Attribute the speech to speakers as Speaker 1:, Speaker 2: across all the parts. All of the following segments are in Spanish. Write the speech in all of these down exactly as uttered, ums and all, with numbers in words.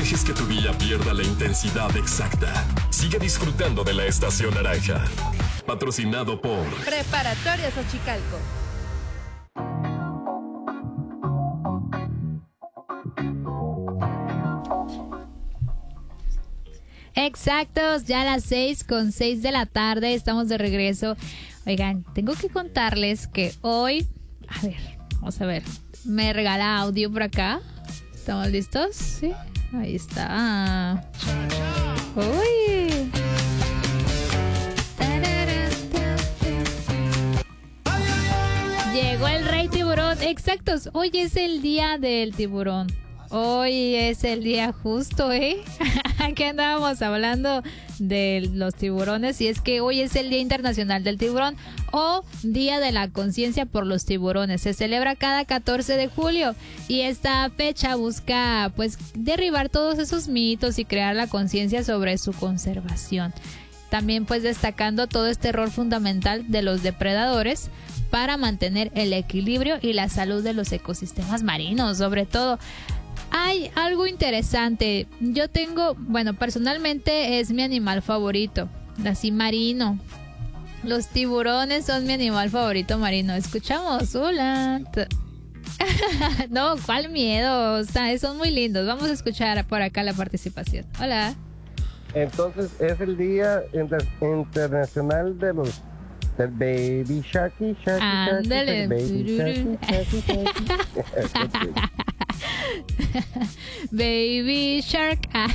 Speaker 1: dejes que tu día pierda la intensidad exacta. Sigue disfrutando de la estación naranja. Patrocinado por
Speaker 2: Preparatoria Xochicalco.
Speaker 3: Exactos, ya a las seis con seis de la tarde estamos de regreso. Oigan, tengo que contarles que hoy, a ver, vamos a ver, me regala audio por acá. ¿Estamos listos? Sí, ahí está. Uy. Llegó el rey tiburón. Exactos, hoy es el día del tiburón. Hoy es el día justo, ¿eh? Aquí andábamos hablando de los tiburones y es que hoy es el Día Internacional del Tiburón o Día de la Conciencia por los Tiburones. Se celebra cada catorce de julio y esta fecha busca pues derribar todos esos mitos y crear la conciencia sobre su conservación. También pues destacando todo este rol fundamental de los depredadores para mantener el equilibrio y la salud de los ecosistemas marinos, sobre todo. Hay algo interesante. Yo tengo, bueno, personalmente es mi animal favorito, así marino. Los tiburones son mi animal favorito marino. Escuchamos, hola. No, ¿cuál miedo? O sea, son muy lindos. Vamos a escuchar por acá la participación. Hola.
Speaker 4: Entonces es el Día Inter- Internacional de los del Baby Sharky, Sharky,
Speaker 3: Ándale.
Speaker 4: Sharky, Baby Sharky, Sharky, Sharky.
Speaker 3: Baby Shark. Ah.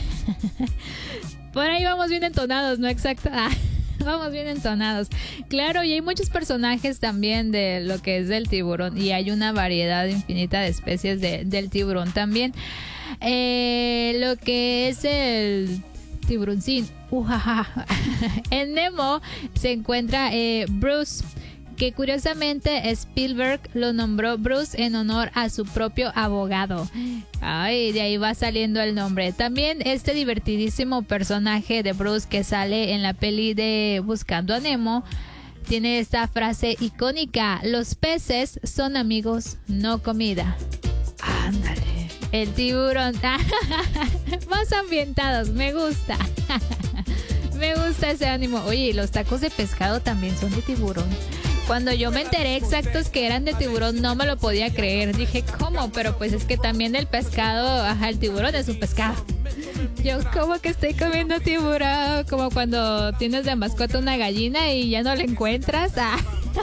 Speaker 3: Por ahí vamos bien entonados, ¿no? Exacto. Ah. Vamos bien entonados. Claro, y hay muchos personajes también de lo que es del tiburón. Y hay una variedad infinita de especies de, del tiburón también. Eh, lo que es el tiburoncín. Ujaja. En Nemo se encuentra eh, Bruce, que curiosamente Spielberg lo nombró Bruce en honor a su propio abogado. Ay, de ahí va saliendo el nombre. También este divertidísimo personaje de Bruce que sale en la peli de Buscando a Nemo tiene esta frase icónica: los peces son amigos, no comida. Ándale. El tiburón. Más ambientados, me gusta. Me gusta ese ánimo. Oye, los tacos de pescado también son de tiburón. Cuando yo me enteré exactos que eran de tiburón, no me lo podía creer. Dije, ¿cómo? Pero pues es que también el pescado, ajá, el tiburón es un pescado. Yo como que estoy comiendo tiburón, como cuando tienes de mascota una gallina y ya no la encuentras. Ah.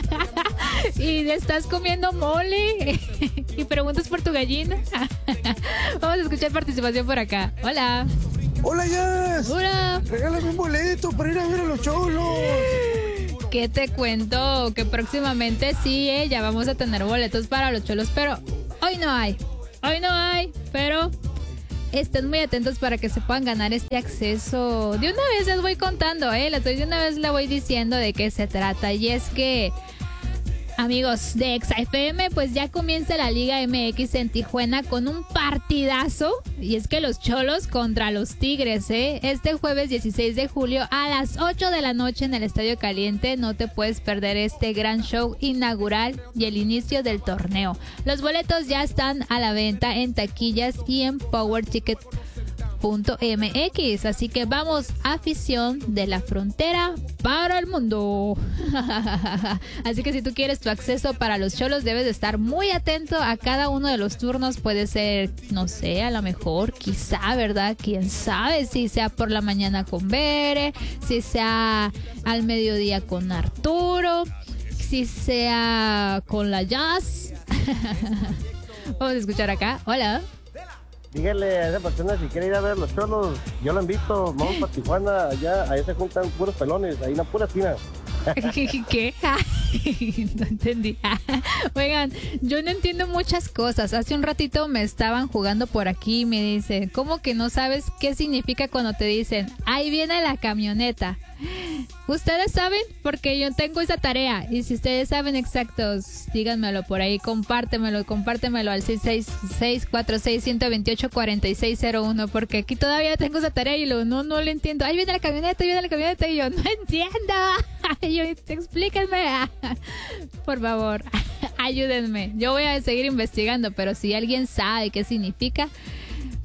Speaker 3: Y estás comiendo mole y preguntas por tu gallina. Vamos a escuchar participación por acá. Hola.
Speaker 5: Hola, Jazz.
Speaker 3: Hola.
Speaker 5: Regálame un boleto para ir a ver a los cholos.
Speaker 3: ¿Qué te cuento? Que próximamente sí, eh, ya vamos a tener boletos para los cholos, pero hoy no hay. Hoy no hay, pero estén muy atentos para que se puedan ganar este acceso. De una vez les voy contando, eh, les doy de una vez le voy diciendo de qué se trata. Y es que, amigos de Exa F M, pues ya comienza la Liga M X en Tijuana con un partidazo. Y es que los Cholos contra los Tigres, ¿eh? Este jueves dieciséis de julio a las ocho de la noche en el Estadio Caliente. No te puedes perder este gran show inaugural y el inicio del torneo. Los boletos ya están a la venta en taquillas y en power ticket punto m x, así que vamos, afición de la frontera para el mundo. Así que si tú quieres tu acceso para los cholos, debes de estar muy atento a cada uno de los turnos. Puede ser, no sé, a lo mejor, quizá, ¿verdad? Quién sabe, si sea por la mañana con Bere, si sea al mediodía con Arturo, si sea con la Jazz. Vamos a escuchar acá. Hola.
Speaker 4: Dígale a esa persona si quiere ir a ver los cholos, yo lo invito, vamos para Tijuana, allá, ahí se juntan puros pelones, ahí en la pura esquina.
Speaker 3: ¿Qué? No entendí. Oigan, yo no entiendo muchas cosas. Hace un ratito me estaban jugando por aquí y me dicen, ¿cómo que no sabes qué significa cuando te dicen, ahí viene la camioneta? ¿Ustedes saben? Porque yo tengo esa tarea. Y si ustedes saben exactos, díganmelo por ahí, compártemelo, compártemelo al seis seis seis, cuatro seis, uno dos ocho, cuatro seis cero uno, porque aquí todavía tengo esa tarea y lo, no, no lo entiendo. Ahí viene la camioneta, ahí viene la camioneta, y yo no entiendo. Yo, explíquenme. Por favor, ayúdenme. Yo voy a seguir investigando, pero si alguien sabe qué significa,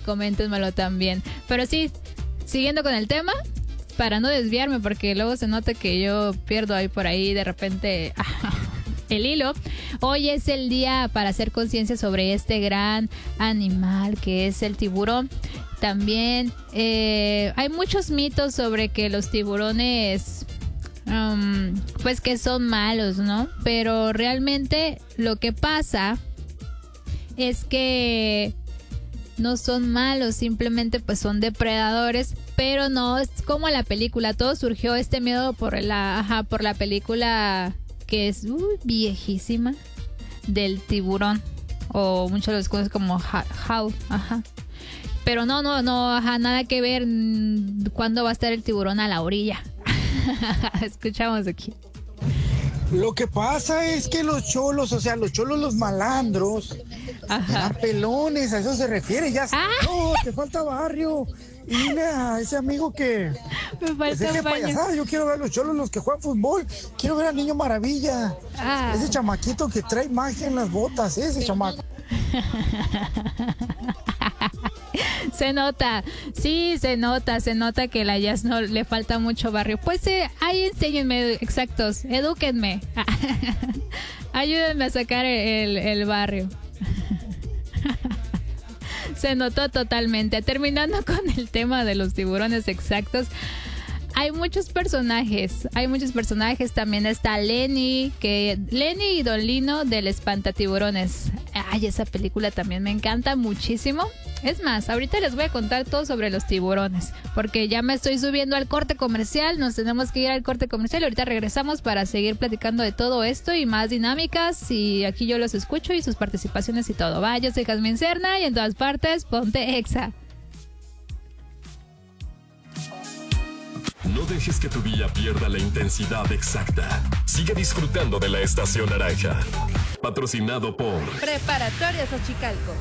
Speaker 3: coméntenmelo también. Pero sí, siguiendo con el tema, para no desviarme, porque luego se nota que yo pierdo ahí por ahí de repente el hilo. Hoy es el día para hacer conciencia sobre este gran animal que es el tiburón. También eh, hay muchos mitos sobre que los tiburones um, pues que son malos, ¿no? Pero realmente lo que pasa es que no son malos, simplemente pues son depredadores, pero no es como la película. Todo surgió este miedo por la, ajá, por la película que es uh, viejísima del tiburón, o muchos los conocen como How, ajá. Pero no, no, no, ajá, nada que ver cuándo va a estar el tiburón a la orilla. Escuchamos aquí.
Speaker 5: Lo que pasa es que los cholos, o sea, los cholos, los malandros, eran pelones, a eso se refiere, ya.
Speaker 3: ¿Ah?
Speaker 5: No, te falta barrio. Y mira, ese amigo que...
Speaker 3: Me falta
Speaker 5: ese payasada, yo quiero ver a los cholos, los que juegan fútbol. Quiero ver al Niño Maravilla.
Speaker 3: Ah.
Speaker 5: Ese chamaquito que trae magia en las botas, ese chamaco.
Speaker 3: Se nota, sí, se nota, se nota que la Jazz no le falta mucho barrio. Pues eh, ahí enséñenme, exactos, edúquenme. Ayúdenme a sacar el, el barrio. Se notó totalmente. Terminando con el tema de los tiburones exactos. Hay muchos personajes, hay muchos personajes. También está Lenny, que Lenny y Don Lino del Espantatiburones. Ay, esa película también me encanta muchísimo. Es más, ahorita les voy a contar todo sobre los tiburones, porque ya me estoy subiendo al corte comercial. Nos tenemos que ir al corte comercial. Ahorita regresamos para seguir platicando de todo esto y más dinámicas. Y aquí yo los escucho y sus participaciones y todo. Va, yo soy Jazmín Serna y en todas partes, ponte Exa.
Speaker 1: No dejes que tu día pierda la intensidad exacta. Sigue disfrutando de la Estación Naranja. Patrocinado por
Speaker 2: Preparatoria Xochicalco.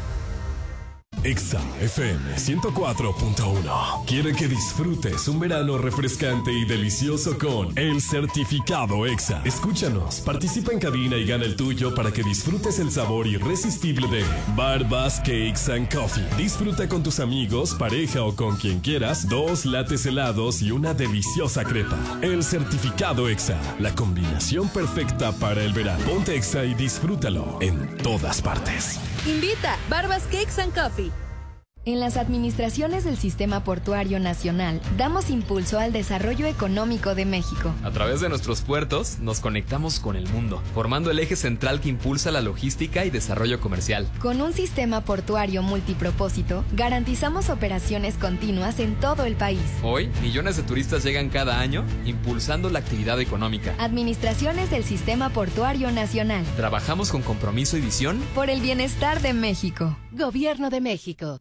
Speaker 1: Exa F M ciento cuatro punto uno. Quiere que disfrutes un verano refrescante y delicioso con el certificado Exa. Escúchanos, participa en cabina y gana el tuyo para que disfrutes el sabor irresistible de Barbas Cakes and Coffee. Disfruta con tus amigos, pareja o con quien quieras dos lates helados y una deliciosa crepa. El certificado Exa, la combinación perfecta para el verano. Ponte Exa y disfrútalo en todas partes.
Speaker 2: Invita Barbas Cakes and Coffee.
Speaker 6: En las administraciones del Sistema Portuario Nacional, damos impulso al desarrollo económico de México.
Speaker 7: A través de nuestros puertos, nos conectamos con el mundo, formando el eje central que impulsa la logística y desarrollo comercial.
Speaker 6: Con un sistema portuario multipropósito, garantizamos operaciones continuas en todo el país.
Speaker 7: Hoy, millones de turistas llegan cada año, impulsando la actividad económica.
Speaker 6: Administraciones del Sistema Portuario Nacional.
Speaker 7: Trabajamos con compromiso y visión
Speaker 6: por el bienestar de México.
Speaker 2: Gobierno de México.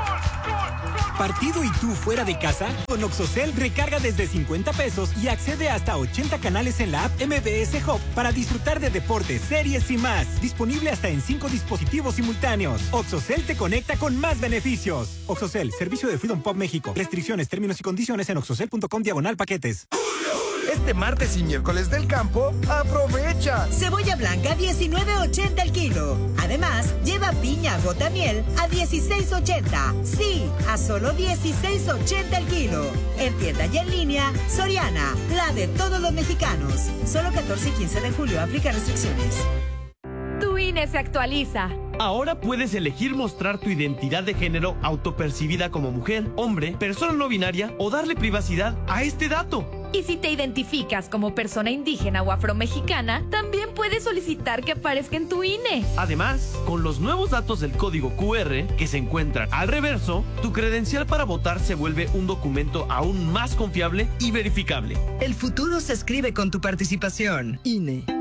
Speaker 8: ¿Partido y tú fuera de casa? Con Oxocel recarga desde cincuenta pesos y accede a hasta ochenta canales en la app M B S Hub para disfrutar de deportes, series y más. Disponible hasta en cinco dispositivos simultáneos. Oxocel te conecta con más beneficios. Oxocel, servicio de Freedom Pop México. Restricciones, términos y condiciones en oxocel punto com diagonal paquetes.
Speaker 9: Este martes y miércoles del campo, aprovecha.
Speaker 10: Cebolla blanca diecinueve ochenta el kilo. Además, lleva piña gota miel a dieciséis ochenta. Sí, a solo dieciséis ochenta el kilo. En tienda y en línea, Soriana, la de todos los mexicanos. Solo catorce y quince de julio, aplica restricciones.
Speaker 11: Tu I N E se actualiza.
Speaker 12: Ahora puedes elegir mostrar tu identidad de género autopercibida como mujer, hombre, persona no binaria o darle privacidad a este dato.
Speaker 11: Y si te identificas como persona indígena o afromexicana, también puedes solicitar que aparezca en tu I N E.
Speaker 12: Además, con los nuevos datos del código Q R que se encuentran al reverso, tu credencial para votar se vuelve un documento aún más confiable y verificable.
Speaker 13: El futuro se escribe con tu participación. I N E.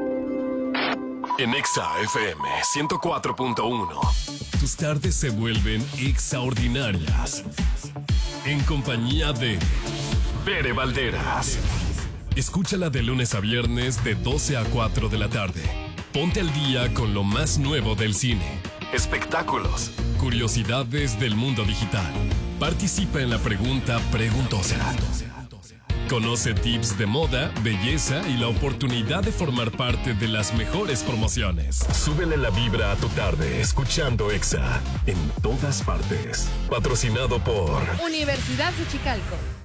Speaker 1: En Exa F M ciento cuatro punto uno, tus tardes se vuelven extraordinarias. En compañía de Bere Valderas. Escúchala de lunes a viernes de doce a cuatro de la tarde. Ponte al día con lo más nuevo del cine, espectáculos, curiosidades del mundo digital. Participa en la pregunta preguntosa. Conoce tips de moda, belleza y la oportunidad de formar parte de las mejores promociones. Súbele la vibra a tu tarde escuchando Exa en todas partes. Patrocinado por
Speaker 2: Universidad Xochicalco.